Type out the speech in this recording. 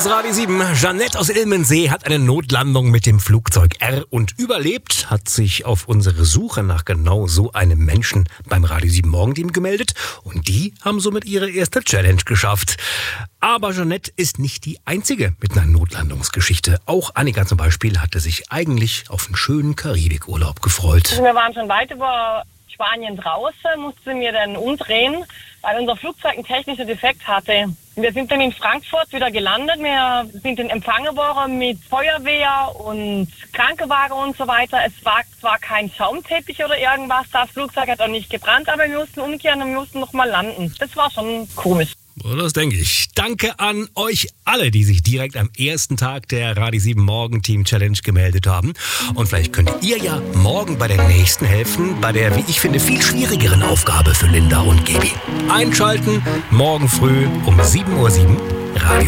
ist Radio 7. Jeanette aus Ilmensee hat eine Notlandung mit dem Flugzeug R und überlebt, hat sich auf unsere Suche nach genau so einem Menschen beim Radio 7 Morgenteam gemeldet und die haben somit ihre erste Challenge geschafft. Aber Jeanette ist nicht die einzige mit einer Notlandungsgeschichte. Auch Annika zum Beispiel hatte sich eigentlich auf einen schönen Karibikurlaub gefreut. Wir waren schon weit über Spanien draußen, mussten wir dann umdrehen, weil unser Flugzeug einen technischen Defekt hatte. Wir sind dann in Frankfurt wieder gelandet. Wir sind in empfangen worden mit Feuerwehr und Krankenwagen und so weiter. Es war zwar kein Schaumteppich oder irgendwas, das Flugzeug hat auch nicht gebrannt, aber wir mussten umkehren und wir mussten nochmal landen. Das war schon komisch. Das denke ich. Danke an euch alle, die sich direkt am ersten Tag der Radio 7 Morgenteam Challenge gemeldet haben. Und vielleicht könnt ihr ja morgen bei der nächsten helfen, bei der, wie ich finde, viel schwierigeren Aufgabe für Linda und Gaby. Einschalten, morgen früh um 7:07 Uhr Radio